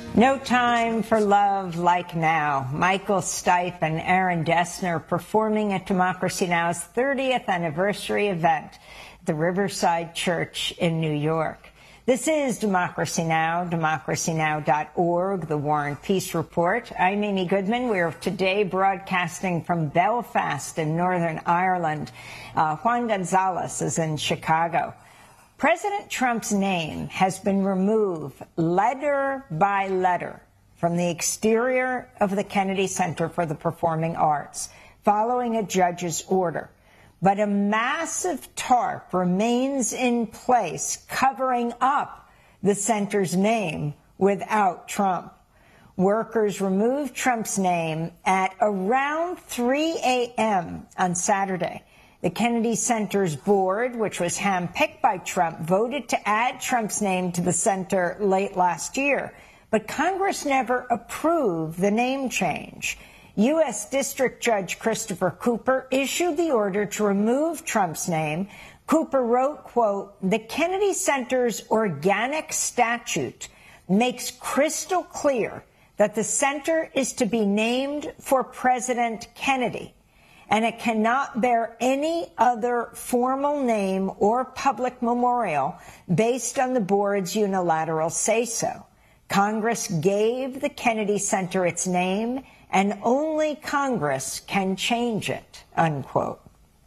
No time for love like now. Michael Stipe and Aaron Dessner performing at Democracy Now!'s 30th anniversary event at the Riverside Church in New York. This is Democracy Now!, democracynow.org, the War and Peace Report. I'm Amy Goodman. We're today broadcasting from Belfast in Northern Ireland. Juan Gonzalez is in Chicago. President Trump's name has been removed letter by letter from the exterior of the Kennedy Center for the Performing Arts following a judge's order. But a massive tarp remains in place covering up the center's name without Trump. Workers removed Trump's name at around 3 a.m. on Saturday. The Kennedy Center's board, which was handpicked by Trump, voted to add Trump's name to the center late last year. But Congress never approved the name change. U.S. District Judge Christopher Cooper issued the order to remove Trump's name. Cooper wrote, quote, "The Kennedy Center's organic statute makes crystal clear that the center is to be named for President Kennedy, and it cannot bear any other formal name or public memorial based on the board's unilateral say-so. Congress gave the Kennedy Center its name, and only Congress can change it," unquote.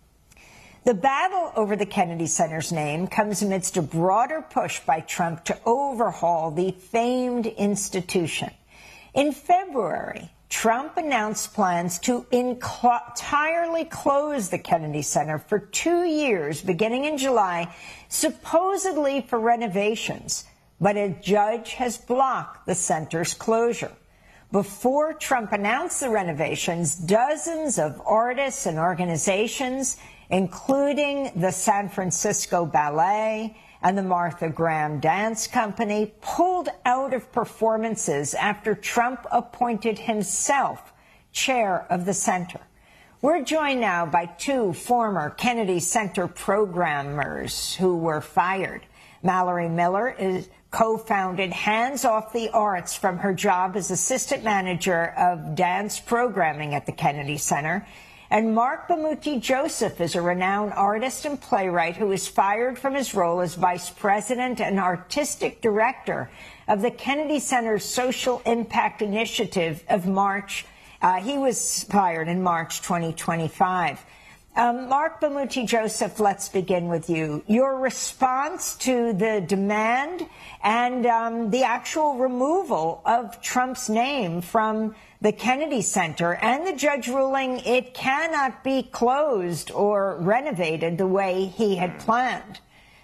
The battle over the Kennedy Center's name comes amidst a broader push by Trump to overhaul the famed institution. In February, Trump announced plans to entirely close the Kennedy Center for 2 years, beginning in July, supposedly for renovations. But a judge has blocked the center's closure. Before Trump announced the renovations, dozens of artists and organizations, including the San Francisco Ballet and the Martha Graham Dance Company, pulled out of performances after Trump appointed himself chair of the center. We're joined now by two former Kennedy Center programmers who were fired. Mallory Miller co-founded Hands Off the Arts from her job as assistant manager of dance programming at the Kennedy Center. And Mark Bamuthi Joseph is a renowned artist and playwright who was fired from his role as vice president and artistic director of the Kennedy Center's Social Impact Initiative of March. He was fired in March 2025. Mark Bamuthi Joseph, let's begin with you. Your response to the demand and the actual removal of Trump's name from the Kennedy Center and the judge ruling it cannot be closed or renovated the way he had planned.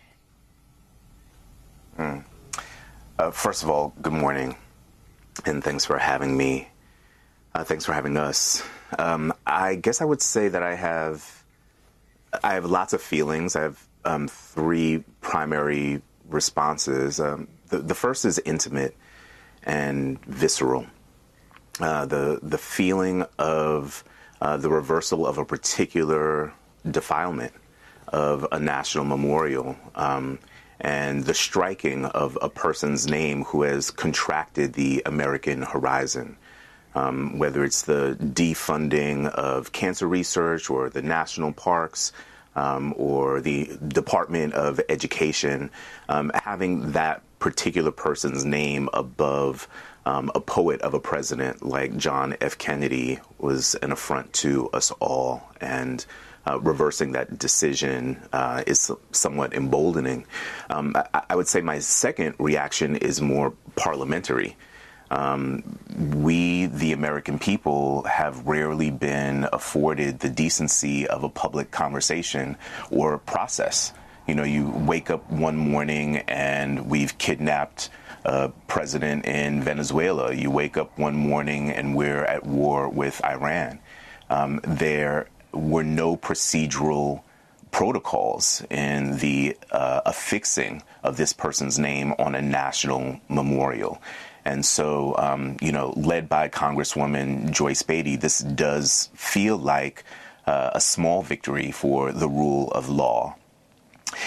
First of all, good morning, and thanks for having me. Thanks for having us. I guess I would say that I have lots of feelings. I have three primary responses. The first is intimate and visceral. The feeling of the reversal of a particular defilement of a national memorial, and the striking of a person's name who has contracted the American horizon. Whether it's the defunding of cancer research or the national parks, or the Department of Education, having that particular person's name above a poet of a president like John F. Kennedy was an affront to us all, and reversing that decision is somewhat emboldening. I would say my second reaction is more parliamentary. We, the American people, have rarely been afforded the decency of a public conversation or process. You know, you wake up one morning and we've kidnapped a president in Venezuela. You wake up one morning and we're at war with Iran. There were no procedural protocols in the affixing of this person's name on a national memorial. And so, led by Congresswoman Joyce Beatty, this does feel like a small victory for the rule of law.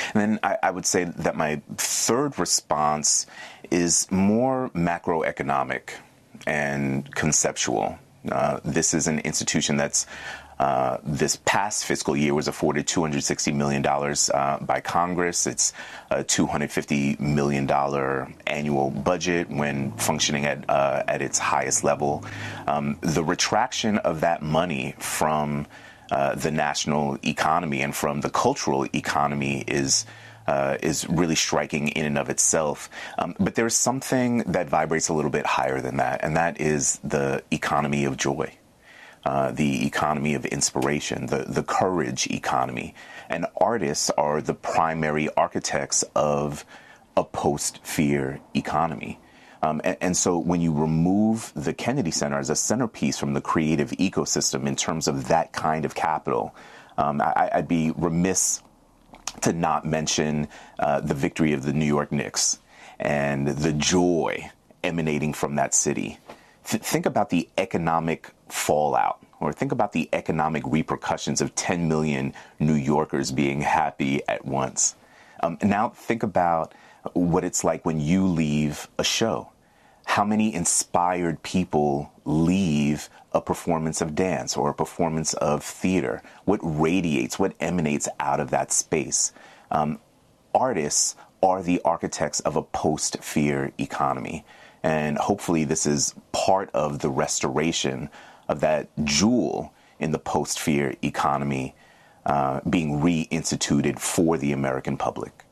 And then I would say that my third response is more macroeconomic and conceptual. This is an institution that's this past fiscal year was afforded $260 million by Congress. It's a $250 million annual budget when functioning at its highest level. The retraction of that money from the national economy and from the cultural economy is really striking in and of itself. But there's something that vibrates a little bit higher than that, and that is the economy of joy. The economy of inspiration, the courage economy. And artists are the primary architects of a post-fear economy. And so when you remove the Kennedy Center as a centerpiece from the creative ecosystem in terms of that kind of capital, I'd be remiss to not mention the victory of the New York Knicks and the joy emanating from that city. Think about the economic fallout, or think about the economic repercussions of 10 million New Yorkers being happy at once. Now think about what it's like when you leave a show. How many inspired people leave a performance of dance or a performance of theater? What radiates, what emanates out of that space? Artists are the architects of a post-fear economy. And hopefully this is part of the restoration of that jewel in the post-fear economy being reinstituted for the American public.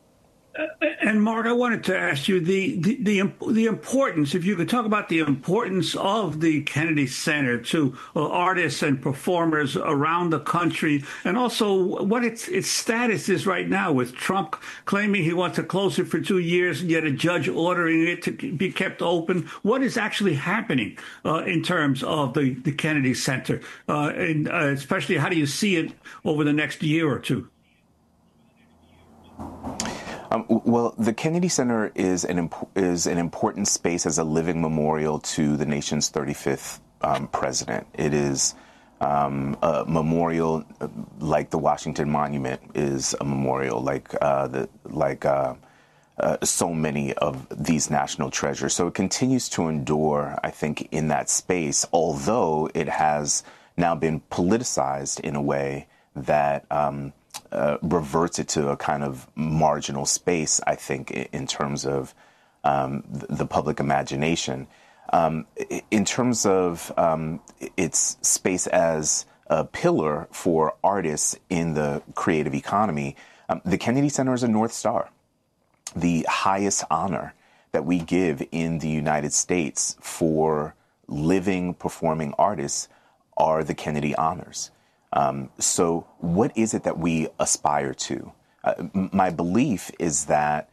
And Mark, I wanted to ask you the importance, if you could talk about the importance of the Kennedy Center to artists and performers around the country, and also what its status is right now, with Trump claiming he wants to close it for 2 years and yet a judge ordering it to be kept open. What is actually happening in terms of the Kennedy Center, and especially how do you see it over the next year or two? Well, the Kennedy Center is an important space as a living memorial to the nation's 35th president. It is a memorial like the Washington Monument is a memorial, like so many of these national treasures. So it continues to endure, I think, in that space, although it has now been politicized in a way that reverts it to a kind of marginal space, I think, in terms of the public imagination. In terms of its space as a pillar for artists in the creative economy, the Kennedy Center is a North Star. The highest honor that we give in the United States for living, performing artists are the Kennedy Honors. So what is it that we aspire to? My belief is that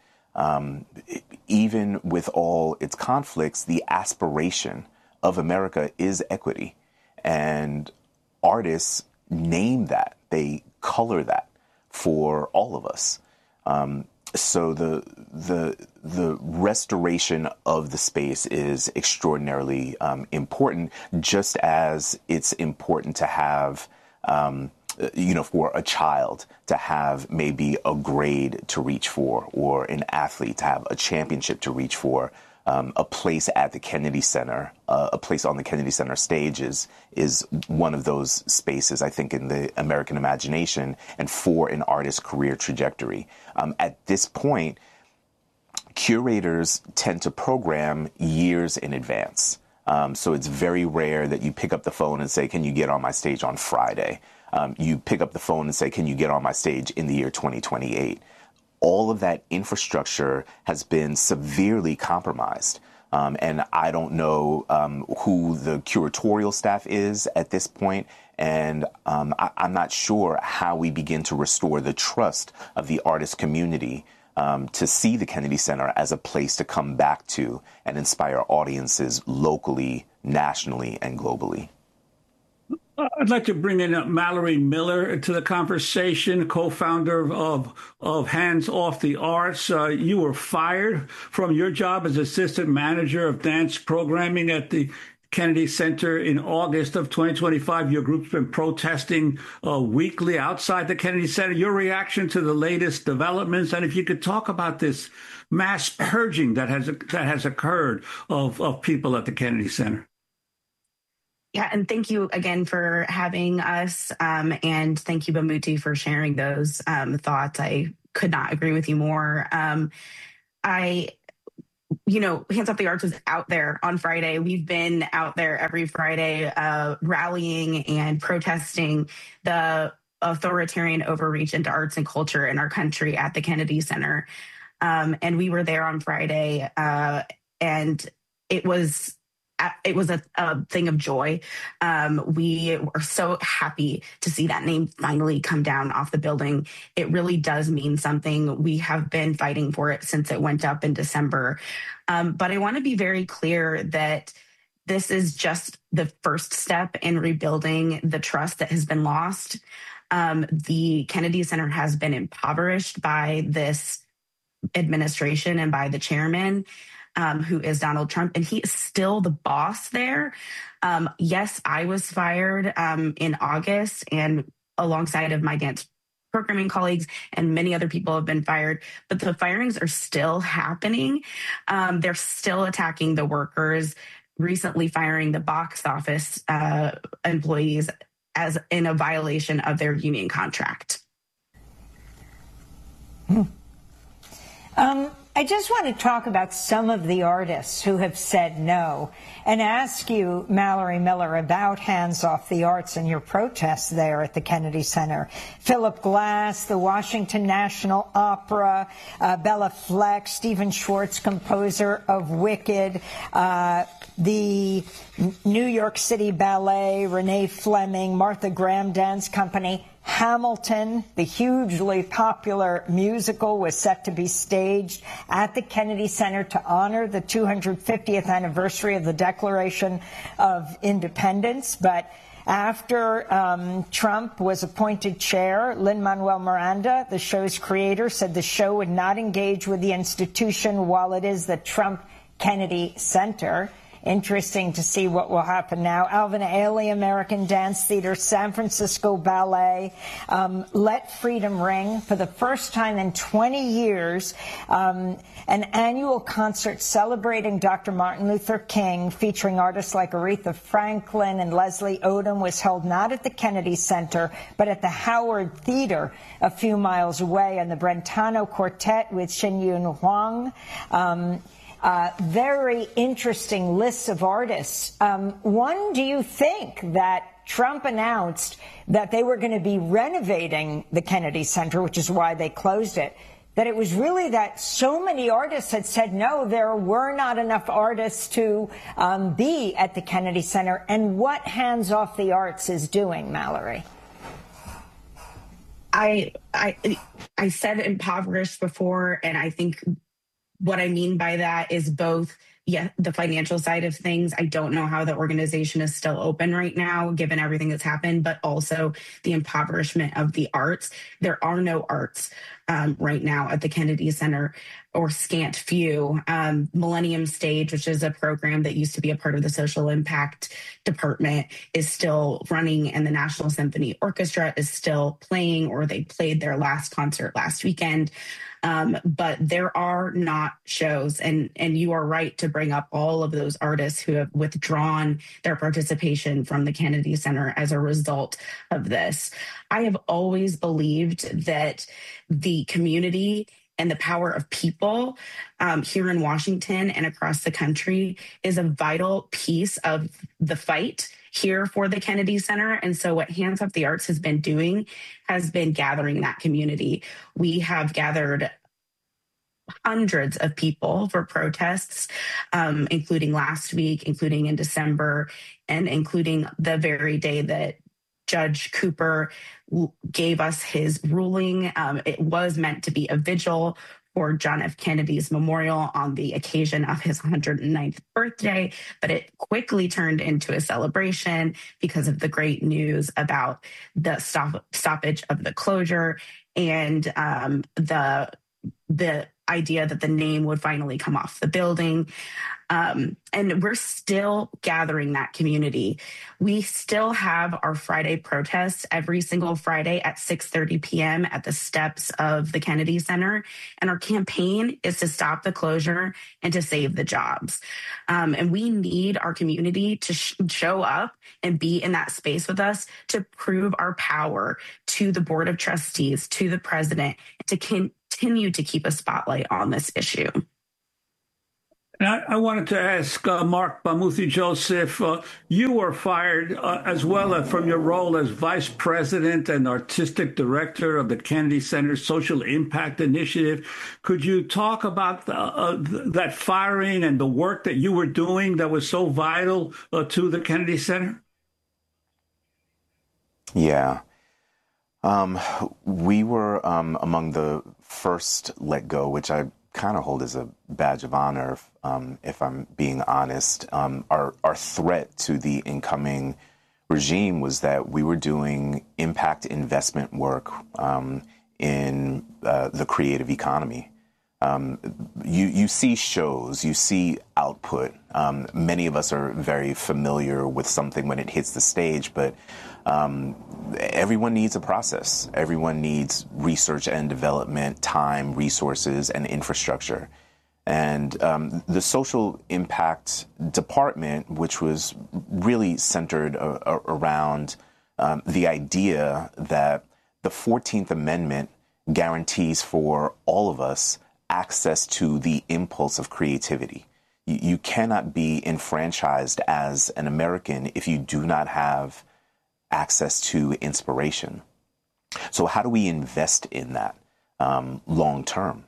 even with all its conflicts, the aspiration of America is equity. And artists name that, they color that for all of us. So the restoration of the space is extraordinarily important, just as it's important to have for a child to have maybe a grade to reach for, or an athlete to have a championship to reach for. A place at the Kennedy Center, a place on the Kennedy Center stage is one of those spaces, I think, in the American imagination and for an artist's career trajectory. At this point, curators tend to program years in advance. So it's very rare that you pick up the phone and say, can you get on my stage on Friday? You pick up the phone and say, can you get on my stage in the year 2028? All of that infrastructure has been severely compromised. And I don't know who the curatorial staff is at this point. And I'm not sure how we begin to restore the trust of the artist community to see the Kennedy Center as a place to come back to and inspire audiences locally, nationally, and globally. I'd like to bring in Mallory Miller to the conversation, co-founder of Hands Off the Arts. You were fired from your job as assistant manager of dance programming at the Kennedy Center in August of 2025. Your group's been protesting weekly outside the Kennedy Center. Your reaction to the latest developments, and if you could talk about this mass purging that has occurred of people at the Kennedy Center. Yeah, and thank you again for having us, and thank you, Bamuthi, for sharing those thoughts. I could not agree with you more. Hands Off the Arts was out there on Friday. We've been out there every Friday rallying and protesting the authoritarian overreach into arts and culture in our country at the Kennedy Center. And we were there on Friday, and it was a thing of joy. We were so happy to see that name finally come down off the building. It really does mean something. We have been fighting for it since it went up in December. But I want to be very clear that this is just the first step in rebuilding the trust that has been lost. The Kennedy Center has been impoverished by this administration and by the chairman, who is Donald Trump, and he is still the boss there. Yes, I was fired in August, and alongside of my dance programming colleagues, and many other people have been fired, but the firings are still happening. They're still attacking the workers, recently firing the box office employees as in a violation of their union contract. I just want to talk about some of the artists who have said no and ask you, Mallory Miller, about Hands Off the Arts and your protests there at the Kennedy Center. Philip Glass, the Washington National Opera, Bella Fleck, Stephen Schwartz, composer of Wicked, the New York City Ballet, Renee Fleming, Martha Graham Dance Company, Hamilton, the hugely popular musical, was set to be staged at the Kennedy Center to honor the 250th anniversary of the Declaration of Independence. But after Trump was appointed chair, Lin-Manuel Miranda, the show's creator, said the show would not engage with the institution while it is the Trump Kennedy Center. Interesting to see what will happen now. Alvin Ailey, American Dance Theater, San Francisco Ballet, Let Freedom Ring. For the first time in 20 years, an annual concert celebrating Dr. Martin Luther King, featuring artists like Aretha Franklin and Leslie Odom, was held not at the Kennedy Center, but at the Howard Theater a few miles away. And the Brentano Quartet with Shin Yun Huang. Very interesting lists of artists. One, do you think that Trump announced that they were going to be renovating the Kennedy Center, which is why they closed it, that it was really that so many artists had said no, there were not enough artists to be at the Kennedy Center, and what Hands Off the Arts is doing, Mallory? I said impoverished before, and I think what I mean by that is both, the financial side of things. I don't know how the organization is still open right now, given everything that's happened, but also the impoverishment of the arts. There are no arts right now at the Kennedy Center, or scant few. Millennium Stage, which is a program that used to be a part of the social impact department, is still running, and the National Symphony Orchestra is still playing, or they played their last concert last weekend. But there are not shows, and you are right to bring up all of those artists who have withdrawn their participation from the Kennedy Center as a result of this. I have always believed that the community and the power of people here in Washington and across the country is a vital piece of the fight here for the Kennedy Center. And so what Hands Off the Arts has been doing has been gathering that community. We have gathered hundreds of people for protests, including last week, including in December, and including the very day that Judge Cooper gave us his ruling. It was meant to be a vigil for John F. Kennedy's memorial on the occasion of his 109th birthday, but it quickly turned into a celebration because of the great news about the stoppage of the closure and the idea that the name would finally come off the building. And we're still gathering that community. We still have our Friday protests every single Friday at 6:30 p.m. at the steps of the Kennedy Center. And our campaign is to stop the closure and to save the jobs. And we need our community to show up and be in that space with us to prove our power to the Board of Trustees, to the president, to continue to keep a spotlight on this issue. And I wanted to ask Mark Bamuthi Joseph, you were fired as well from your role as Vice President and Artistic Director of the Kennedy Center Social Impact Initiative. Could you talk about that firing and the work that you were doing that was so vital to the Kennedy Center? Yeah. We were among the first let go, which I kind of hold as a badge of honor, if I'm being honest. Our threat to the incoming regime was that we were doing impact investment work in the creative economy. You see shows, you see output. Many of us are very familiar with something when it hits the stage, but everyone needs a process. Everyone needs research and development, time, resources, and infrastructure. And the social impact department, which was really centered around the idea that the 14th Amendment guarantees for all of us access to the impulse of creativity. You cannot be enfranchised as an American if you do not have access to inspiration. So how do we invest in that long term?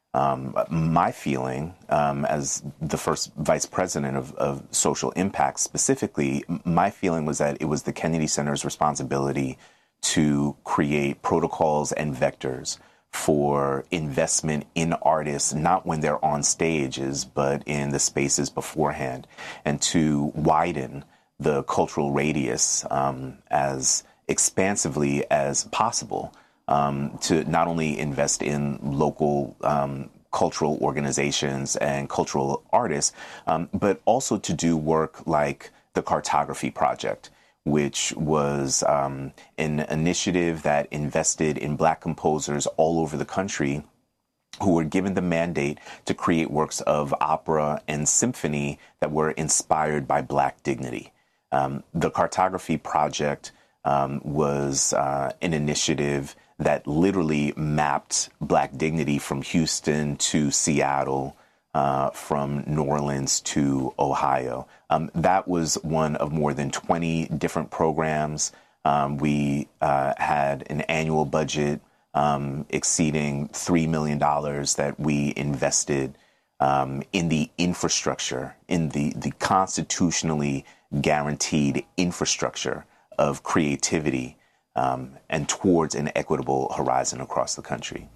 My feeling as the first vice president of social impact specifically, my feeling was that it was the Kennedy Center's responsibility to create protocols and vectors for investment in artists, not when they're on stages, but in the spaces beforehand, and to widen the cultural radius as expansively as possible, to not only invest in local cultural organizations and cultural artists, but also to do work like the Cartography Project, which was an initiative that invested in Black composers all over the country who were given the mandate to create works of opera and symphony that were inspired by Black dignity. The Cartography Project was an initiative that literally mapped Black dignity from Houston to Seattle, from New Orleans to Ohio. That was one of more than 20 different programs. We had an annual budget exceeding $3 million that we invested in the infrastructure, in the constitutionally guaranteed infrastructure of creativity and towards an equitable horizon across the country.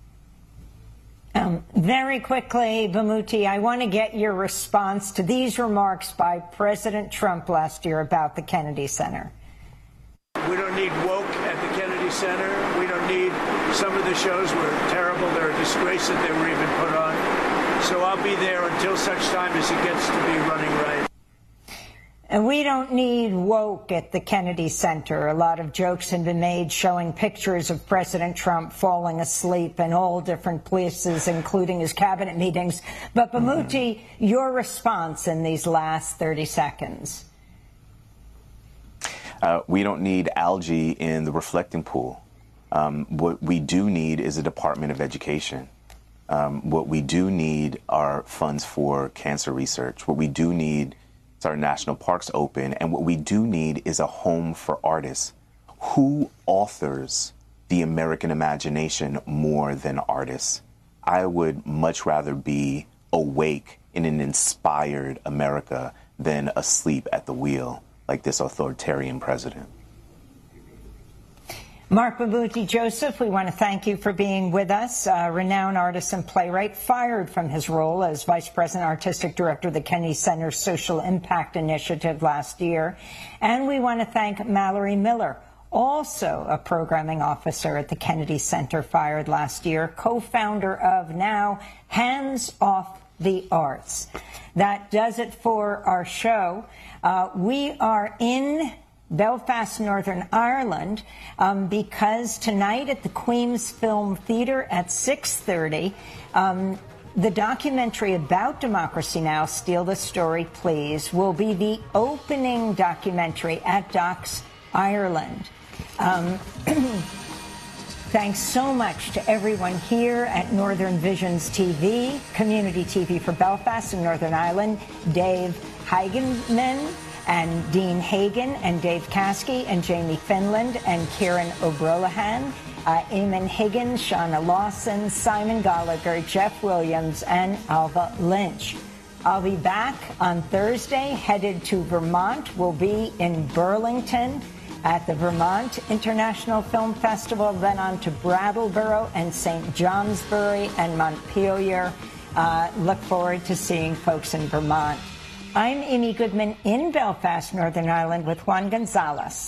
Very quickly, Bamuthi, I want to get your response to these remarks by President Trump last year about the Kennedy Center. We don't need woke at the Kennedy Center. We don't need, some of the shows were terrible. They're a disgrace that they were even put on. So I'll be there until such time as it gets to be running right. And we don't need woke at the Kennedy Center. A lot of jokes have been made showing pictures of President Trump falling asleep in all different places, including his cabinet meetings. But Bamuthi, your response in these last 30 seconds. We don't need algae in the reflecting pool. What we do need is a Department of Education. What we do need are funds for cancer research. What we do need is our national parks open. And what we do need is a home for artists. Who authors the American imagination more than artists? I would much rather be awake in an inspired America than asleep at the wheel like this authoritarian president. Mark Bamuthi Joseph, we want to thank you for being with us. Renowned artist and playwright, fired from his role as Vice President Artistic Director of the Kennedy Center's Social Impact Initiative last year. And we want to thank Mallory Miller, also a programming officer at the Kennedy Center, fired last year, co-founder of now Hands Off the Arts. That does it for our show. We are in Belfast, Northern Ireland, because tonight at the Queen's Film Theatre at 6:30, the documentary about Democracy Now!, Steal the Story, Please, will be the opening documentary at Docs Ireland. Thanks so much to everyone here at Northern Visions TV, community TV for Belfast and Northern Ireland, Dave Heigenman and Dean Hagan and Dave Caskey and Jamie Finland and Kieran O'Brolahan, Eamon Higgins, Shauna Lawson, Simon Gallagher, Jeff Williams, and Alva Lynch. I'll be back on Thursday, headed to Vermont. We'll be in Burlington at the Vermont International Film Festival, then on to Brattleboro and St. Johnsbury and Montpelier. Look forward to seeing folks in Vermont. I'm Amy Goodman in Belfast, Northern Ireland, with Juan Gonzalez.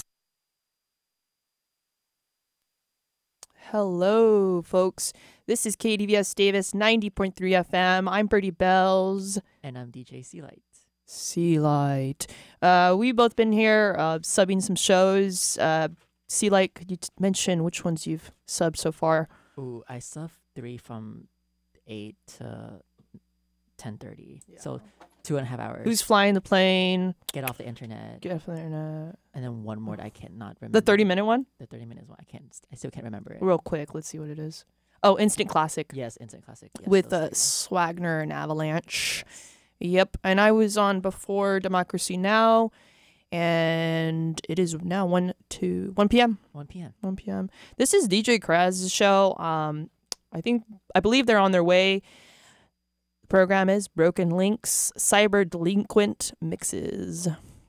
Hello, folks. This is KDVS Davis 90.3 FM. I'm Birdie Bells. And I'm DJ Sealight. Sealight. We've both been here subbing some shows. Sealight, could you mention which ones you've subbed so far? Ooh, I subbed 3 from 8 to 10:30. Yeah. So 2.5 hours. Who's flying the plane? Get off the internet. Get off the internet. And then one more that I cannot remember. The 30-minute one? The 30-minute one. I still can't remember it. Real quick, let's see what it is. Oh, Instant Classic. Yes, Instant Classic. Yes, with Swagner and Avalanche. Yes. Yep. And I was on before Democracy Now! And it is now 1 p.m. 1 p.m. 1 p.m. This is DJ Kraz's show. I believe they're on their way. The program is Broken Links, Cyber Delinquent Mixes.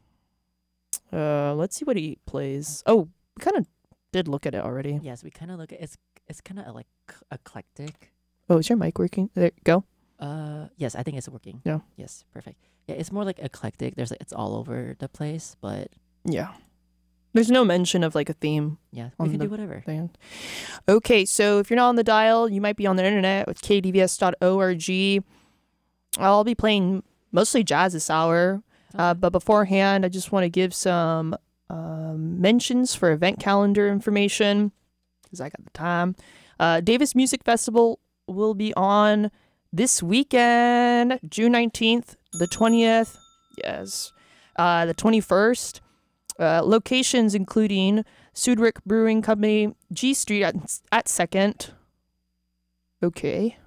Let's see what he plays. Oh, we kind of did look at it already. Yes, we kind of look at it. It's kind of like eclectic. Oh, is your mic working? There you go. Yes, I think it's working. Yeah. Yes, perfect. Yeah, it's more like eclectic. It's all over the place, but yeah. There's no mention of like a theme. Yeah, we can do whatever. Thing. Okay, so if you're not on the dial, you might be on the internet with kdvs.org. I'll be playing mostly jazz this hour. But beforehand, I just want to give some mentions for event calendar information because I got the time. Davis Music Festival will be on this weekend, June 19th, the 20th, yes, the 21st. Locations including Sudrick Brewing Company, G Street at 2nd. Okay.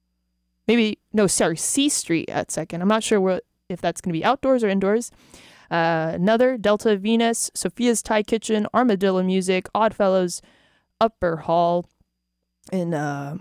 C Street at 2nd. I'm not sure if that's going to be outdoors or indoors. Another, Delta Venus, Sophia's Thai Kitchen, Armadillo Music, Oddfellows, Upper Hall, and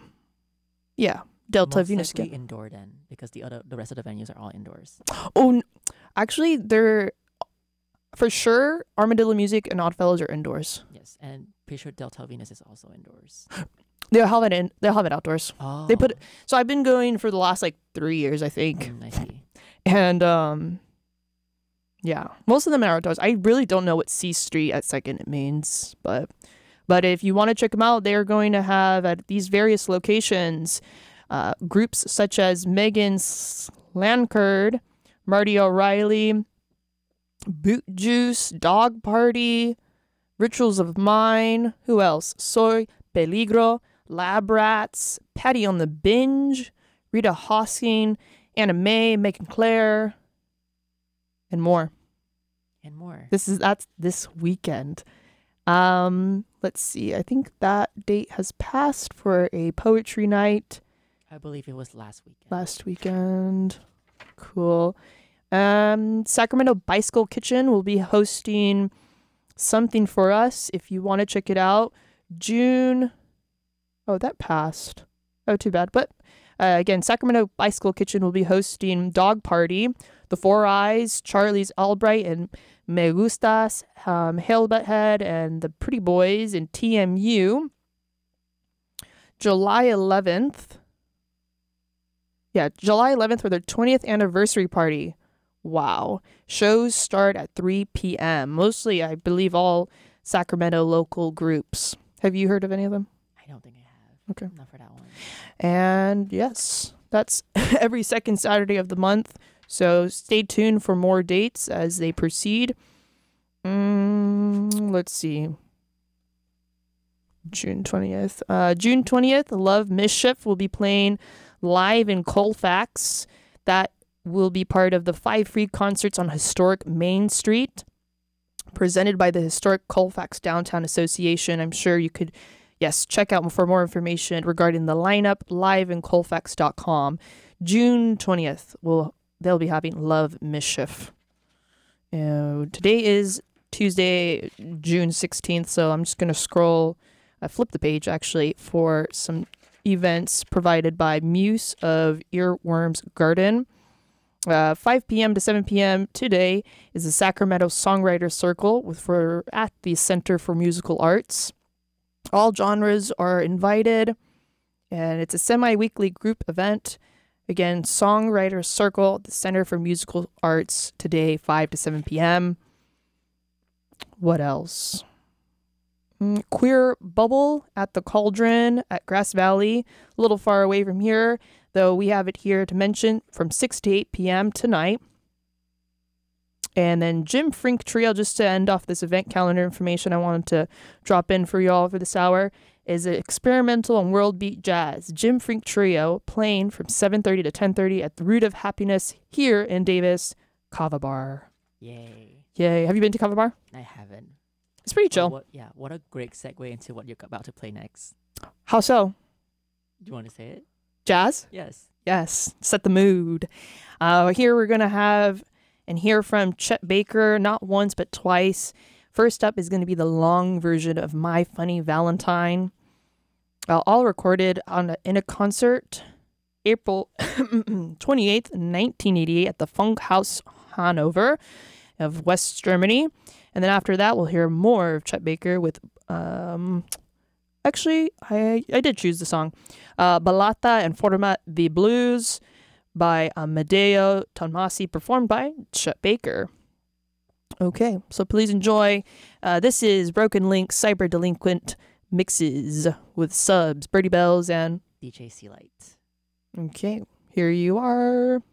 Delta Venus again. Indoor then, because the rest of the venues are all indoors. Oh, actually, they're for sure Armadillo Music and Oddfellows are indoors. Yes, and pretty sure Delta Venus is also indoors. They'll have it outdoors. Oh. So I've been going for the last 3 years, I think. I see. And yeah, most of them are outdoors. I really don't know what C Street at 2nd means, but if you want to check them out, they're going to have at these various locations groups such as Megan Slankard, Marty O'Reilly, Boot Juice, Dog Party, Rituals of Mine, who else? Soy Peligro, Lab Rats, Patty on the Binge, Rita Hosking, Anna Mae, Megan Claire, and more. And more. That's this weekend. Let's see. I think that date has passed for a poetry night. I believe it was last weekend. Last weekend. Cool. Sacramento Bicycle Kitchen will be hosting something for us if you want to check it out. June. Oh, that passed. Oh, too bad. But again, Sacramento Bicycle Kitchen will be hosting Dog Party, The Four Eyes, Charlie's Albright, and Me Gustas, Hail Butthead, and the Pretty Boys in TMU. July 11th. Yeah, July 11th for their 20th anniversary party. Wow. Shows start at 3 p.m. Mostly, I believe, all Sacramento local groups. Have you heard of any of them? I don't think I have. Okay. Not for that one. And yes, that's every second Saturday of the month. So stay tuned for more dates as they proceed. Let's see. June 20th. June 20th, Love Mischief will be playing live in Colfax. That will be part of the 5 free concerts on historic Main Street, presented by the Historic Colfax Downtown Association. I'm sure you could, yes, check out for more information regarding the lineup, liveincolfax.com. June 20th, they'll be having Love Mischief. Today is Tuesday, June 16th, so I'm just going to flip the page actually for some events provided by Muse of Earworms Garden. 5 p.m. to 7 p.m. today is the Sacramento Songwriter Circle at the Center for Musical Arts. All genres are invited, and it's a semi-weekly group event. Again, Songwriter Circle at the Center for Musical Arts today, 5 to 7 p.m. What else? Queer Bubble at the Cauldron at Grass Valley, a little far away from here, though we have it here to mention from 6 to 8 p.m. tonight. And then Jim Frink Trio, just to end off this event calendar information I wanted to drop in for y'all for this hour, is experimental and world beat jazz. Jim Frink Trio playing from 7:30 to 10:30 at the Root of Happiness here in Davis, Kava Bar. Yay. Yay. Have you been to Kava Bar? I haven't. It's pretty chill. What a great segue into what you're about to play next. How so? Do you want to say it? Jazz? Yes. Yes. Set the mood. Here we're going to have and hear from Chet Baker, not once but twice. First up is going to be the long version of My Funny Valentine. All recorded in a concert April 28th, 1988 at the Funkhaus Hanover of West Germany. And then after that, we'll hear more of Chet Baker with, actually, I did choose the song, Ballata and Format the Blues by Amedeo Tomasi, performed by Chet Baker. Okay, so please enjoy. This is Broken Link Cyber Delinquent Mixes with Subs, Birdie Bells, and DJ C Light. Okay, here you are.